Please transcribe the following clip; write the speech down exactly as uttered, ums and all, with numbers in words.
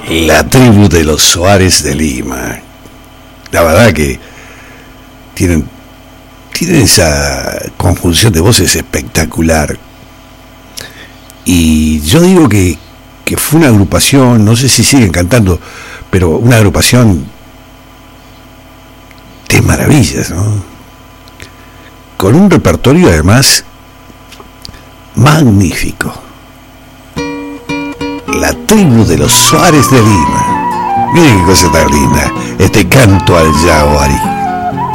La tribu de los Soares de Lima. La verdad que tienen, tienen esa conjunción de voces espectacular. Y yo digo que, que fue una agrupación, no sé si siguen cantando, pero una agrupación de maravillas, ¿no? Con un repertorio además magnífico. La tribu de los Soares de Lima. Miren qué cosa tan linda, este canto al Yaguarí.